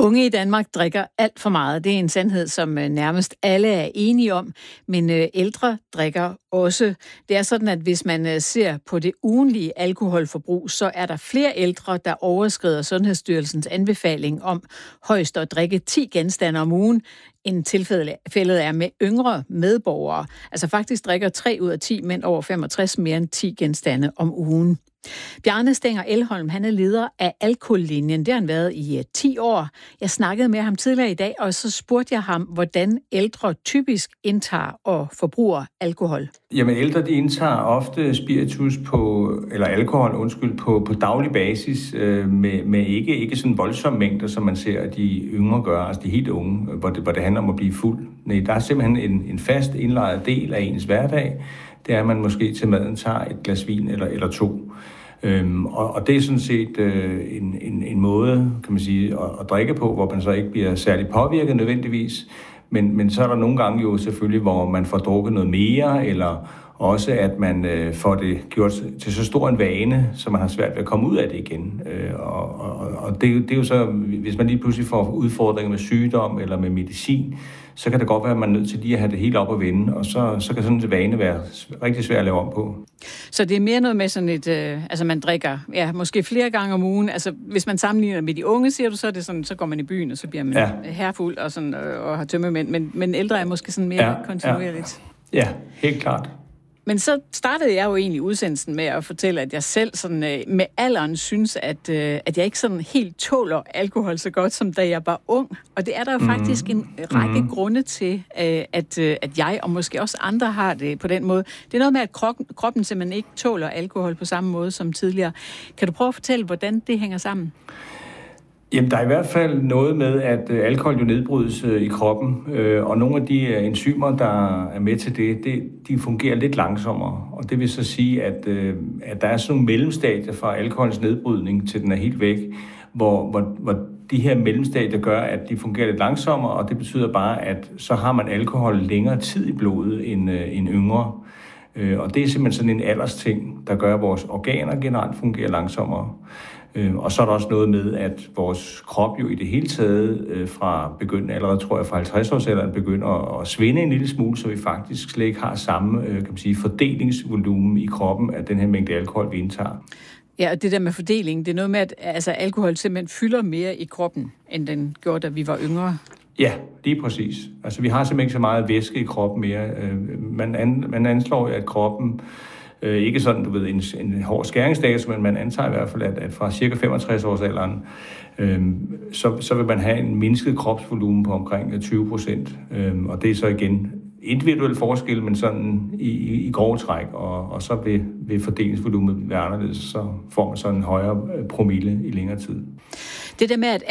Unge i Danmark drikker alt for meget. Det er en sandhed, som nærmest alle er enige om, men ældre drikker også. Det er sådan, at hvis man ser på det ugentlige alkoholforbrug, så er der flere ældre, der overskrider Sundhedsstyrelsens anbefaling om højst at drikke 10 genstande om ugen, end tilfældet er med yngre medborgere. Altså faktisk drikker 3 ud af 10 mænd over 65 mere end 10 genstande om ugen. Bjarne Stenger Elholm, han er leder af Alkohollinjen. Det har han været i 10 år. Jeg snakkede med ham tidligere i dag, og så spurgte jeg ham, hvordan ældre typisk indtager og forbruger alkohol. Jamen ældre, de indtager ofte spiritus eller alkohol, på daglig basis, med ikke sådan voldsomme mængder, som man ser, at de yngre gør, altså de helt unge, hvor det handler om at blive fuld. Nej, der er simpelthen en fast indlejret del af ens hverdag. Det er, at man måske til maden tager et glas vin eller 2. Og det er sådan set en måde, kan man sige, at drikke på, hvor man så ikke bliver særlig påvirket nødvendigvis. Men så er der nogle gange jo selvfølgelig, hvor man får drukket noget mere, eller også at man får det gjort til så stor en vane, så man har svært ved at komme ud af det igen. Og det er jo så, hvis man lige pludselig får udfordringer med sygdom eller med medicin, så kan det godt være, at man er nødt til lige at have det helt op at vende, og så kan sådan en vane være rigtig svært at lave om på. Så det er mere noget med sådan et, altså man drikker, måske flere gange om ugen. Altså hvis man sammenligner med de unge, siger du, så er det sådan, så går man i byen, og så bliver man herfuld og sådan og har tømmermænd. Men ældre er måske sådan mere kontinuerligt. Ja, helt klart. Men så startede jeg jo egentlig udsendelsen med at fortælle, at jeg selv sådan, med alderen synes, at jeg ikke sådan helt tåler alkohol så godt, som da jeg var ung. Og det er der jo faktisk en række grunde til, at jeg og måske også andre har det på den måde. Det er noget med, at kroppen simpelthen ikke tåler alkohol på samme måde som tidligere. Kan du prøve at fortælle, hvordan det hænger sammen? Jamen, der er i hvert fald noget med, at alkohol jo nedbrydes i kroppen, og nogle af de enzymer, der er med til det, de fungerer lidt langsommere. Og det vil så sige, at der er sådan nogle mellemstadier fra alkoholens nedbrydning til den er helt væk, hvor de her mellemstadier gør, at de fungerer lidt langsommere, og det betyder bare, at så har man alkohol længere tid i blodet end yngre. Og det er simpelthen sådan en aldersting, der gør, at vores organer generelt fungerer langsommere. Og så er der også noget med, at vores krop jo i det hele taget fra begyndelsen, allerede tror jeg fra 50-årsalderen, begynder at svinde en lille smule, så vi faktisk slet ikke har samme kan man sige, fordelingsvolumen i kroppen af den her mængde alkohol, vi indtager. Ja, og det der med fordeling, det er noget med, at alkohol simpelthen fylder mere i kroppen, end den gjorde, da vi var yngre. Ja, lige præcis. Altså vi har simpelthen ikke så meget væske i kroppen mere. Man anslår, at kroppen ikke sådan, du ved, en hård skæringsdato, men man antager i hvert fald, at fra cirka 65-årsalderen, så vil man have en mindsket kropsvolumen på omkring 20%. Og det er så igen individuel forskel, men sådan i grove træk, og så vil fordelingsvolumet være anderledes, så får man sådan en højere promille i længere tid. Det der med, at